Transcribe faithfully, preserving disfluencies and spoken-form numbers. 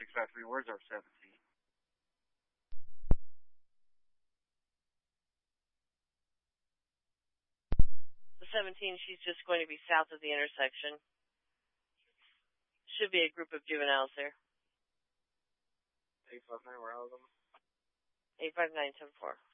six five three, where's our seventeen? The seventeen, she's just going to be south of the intersection. Should be a group of juveniles there. eight five nine, where are them? eight five nine seven four.